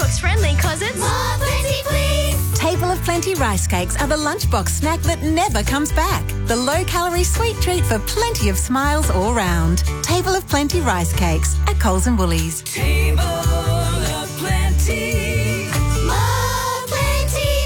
lunchbox-friendly because it's More Plenty Please. Table of Plenty rice cakes are the lunchbox snack that never comes back. The low-calorie sweet treat for plenty of smiles all round. Table of Plenty rice cakes at Coles and Woolies. Table of Plenty. More Plenty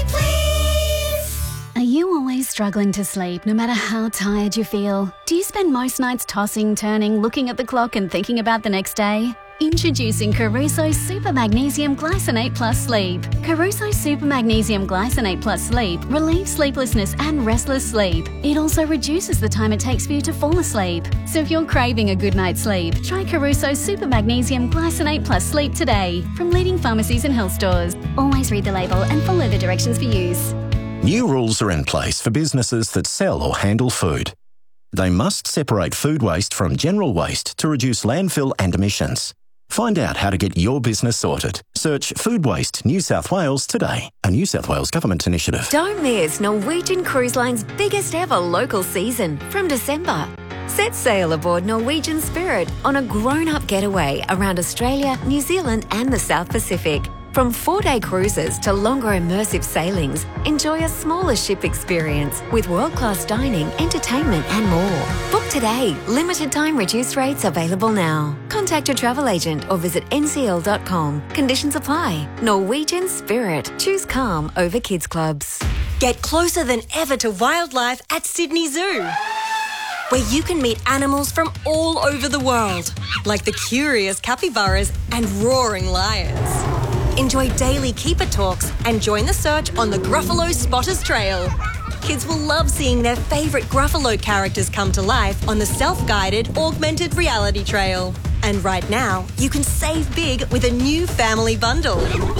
Please. Are you always struggling to sleep no matter how tired you feel? Do you spend most nights tossing, turning, looking at the clock and thinking about the next day? Introducing Caruso Super Magnesium Glycinate Plus Sleep. Caruso Super Magnesium Glycinate Plus Sleep relieves sleeplessness and restless sleep. It also reduces the time it takes for you to fall asleep. So if you're craving a good night's sleep, try Caruso Super Magnesium Glycinate Plus Sleep today from leading pharmacies and health stores. Always read the label and follow the directions for use. New rules are in place for businesses that sell or handle food. They must separate food waste from general waste to reduce landfill and emissions. Find out how to get your business sorted. Search Food Waste New South Wales today, a New South Wales Government initiative. Don't miss Norwegian Cruise Line's biggest ever local season from December. Set sail aboard Norwegian Spirit on a grown-up getaway around Australia, New Zealand and the South Pacific. From 4-day cruises to longer immersive sailings, enjoy a smaller ship experience with world-class dining, entertainment and more. Book today. Limited time reduced rates available now. Contact your travel agent or visit ncl.com. Conditions apply. Norwegian Spirit. Choose calm over kids clubs. Get closer than ever to wildlife at Sydney Zoo, where you can meet animals from all over the world, like the curious capybaras and roaring lions. Enjoy daily keeper talks and join the search on the Gruffalo Spotters Trail. Kids will love seeing their favourite Gruffalo characters come to life on the self-guided augmented reality trail. And right now, you can save big with a new family bundle.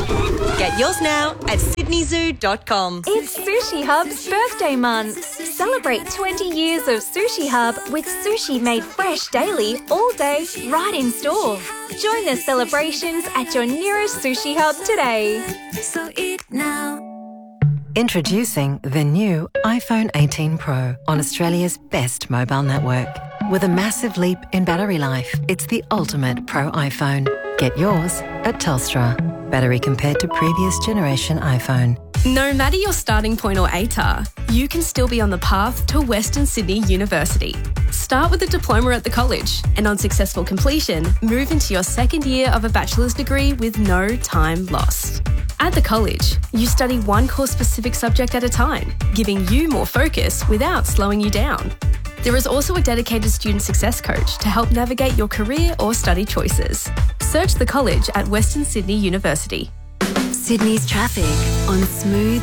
Get yours now at sydneyzoo.com. It's Sushi Hub's birthday month. Celebrate 20 years of Sushi Hub with sushi made fresh daily, all day, right in store. Join the celebrations at your nearest Sushi Hub today. So eat now. Introducing the new iPhone 18 Pro on Australia's best mobile network. With a massive leap in battery life, it's the ultimate Pro iPhone. Get yours at Telstra. Battery compared to previous generation iPhone. No matter your starting point or ATAR, you can still be on the path to Western Sydney University. Start with a diploma at the college and on successful completion, move into your second year of a bachelor's degree with no time lost. At the college, you study one course-specific subject at a time, giving you more focus without slowing you down. There is also a dedicated student success coach to help navigate your career or study choices. Search the college at Western Sydney University. Sydney's traffic on Smooth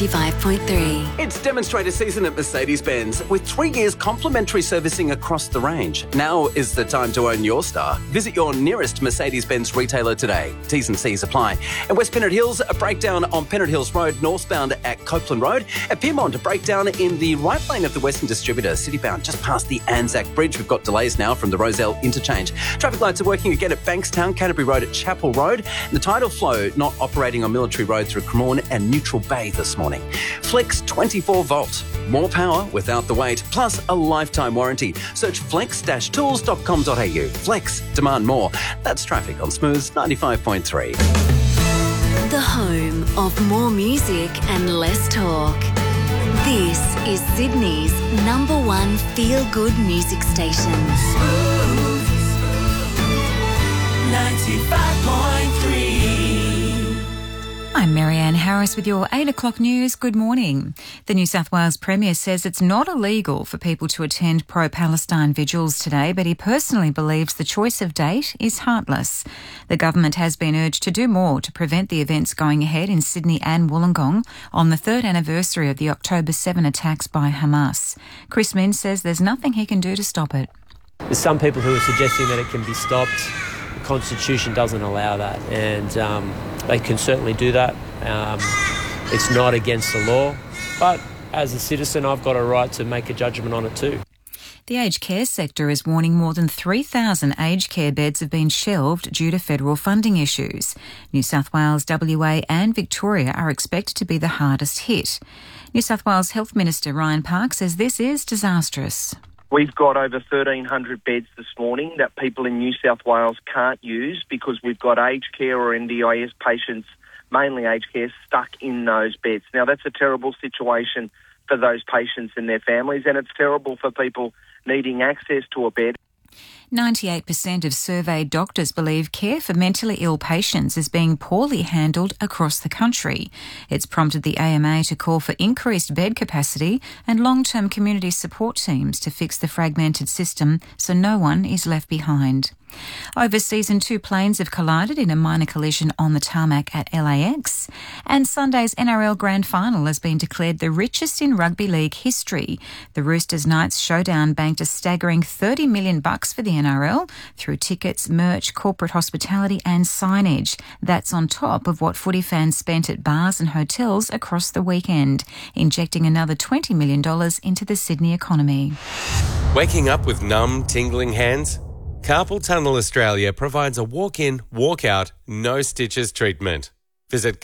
95.3. It's demonstrator season at Mercedes-Benz with 3 years complimentary servicing across the range. Now is the time to own your star. Visit your nearest Mercedes-Benz retailer today. T's and C's apply. At West Pennant Hills, a breakdown on Pennant Hills Road, northbound at Copeland Road. At Pyrmont, a breakdown in the right lane of the Western Distributor, citybound just past the Anzac Bridge. We've got delays now from the Rozelle interchange. Traffic lights are working again at Bankstown, Canterbury Road at Chapel Road. And the tidal flow not operating on Military Road through Cremorne and Neutral Bay this morning. Flex 24 volt. More power without the wait, plus a lifetime warranty. Search flex-tools.com.au. Flex, demand more. That's traffic on Smooth 95.3. The home of more music and less talk. This is Sydney's #1 feel-good music station. Smooth 95.3. I'm Marianne Harris with your 8 o'clock news. Good morning. The New South Wales Premier says it's not illegal for people to attend pro-Palestine vigils today, but he personally believes the choice of date is heartless. The government has been urged to do more to prevent the events going ahead in Sydney and Wollongong on the 3rd anniversary of the October 7 attacks by Hamas. Chris Minns says there's nothing he can do to stop it. There's some people who are suggesting that it can be stopped. The Constitution doesn't allow that, and they can certainly do that. It's not against the law, but as a citizen, I've got a right to make a judgment on it too. The aged care sector is warning more than 3,000 aged care beds have been shelved due to federal funding issues. New South Wales, WA and Victoria are expected to be the hardest hit. New South Wales Health Minister Ryan Park says this is disastrous. We've got over 1,300 beds this morning that people in New South Wales can't use because we've got aged care or NDIS patients mainly aged care, stuck in those beds. Now, that's a terrible situation for those patients and their families, and it's terrible for people needing access to a bed. 98% of surveyed doctors believe care for mentally ill patients is being poorly handled across the country. It's prompted the AMA to call for increased bed capacity and long-term community support teams to fix the fragmented system so no one is left behind. Overseas, 2 planes have collided in a minor collision on the tarmac at LAX. And Sunday's NRL Grand Final has been declared the richest in rugby league history. The Roosters Knights showdown banked a staggering $30 million for the NRL through tickets, merch, corporate hospitality and signage. That's on top of what footy fans spent at bars and hotels across the weekend, injecting another $20 million into the Sydney economy. Waking up with numb, tingling hands? Carpal Tunnel Australia provides a walk-in, walk-out, no stitches treatment. Visit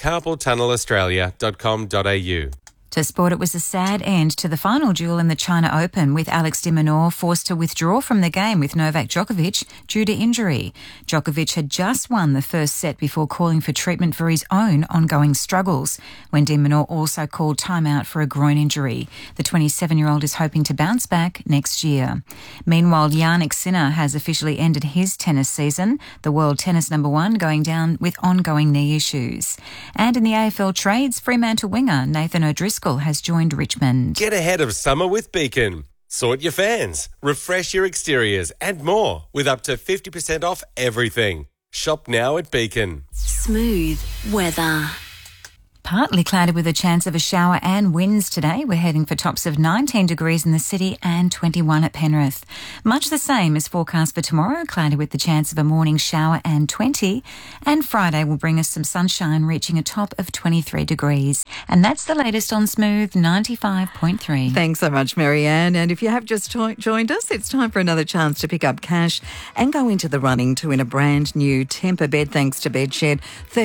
carpaltunnelaustralia.com.au. To sport, it was a sad end to the final duel in the China Open, with Alex de Minaur forced to withdraw from the game with Novak Djokovic due to injury. Djokovic had just won the first set before calling for treatment for his own ongoing struggles, when de Minaur also called timeout for a groin injury. The 27-year-old is hoping to bounce back next year. Meanwhile, Jannik Sinner has officially ended his tennis season, the world tennis number 1 going down with ongoing knee issues. And in the AFL trades, Fremantle winger Nathan O'Driscoll has joined Richmond. Get ahead of summer with Beacon. Sort your fans, refresh your exteriors and more with up to 50% off everything. Shop now at Beacon. Smooth weather. Partly cloudy with a chance of a shower and winds today. We're heading for tops of 19 degrees in the city and 21 at Penrith. Much the same is forecast for tomorrow, cloudy with the chance of a morning shower and 20. And Friday will bring us some sunshine, reaching a top of 23 degrees. And that's the latest on Smooth 95.3. Thanks so much, Marianne. And if you have just joined us, it's time for another chance to pick up cash and go into the running to win a brand new Tempur bed thanks to Bedshed.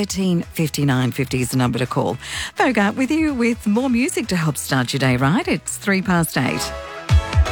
135950 is the number to call. Bogart with you with more music to help start your day right. It's 8:03.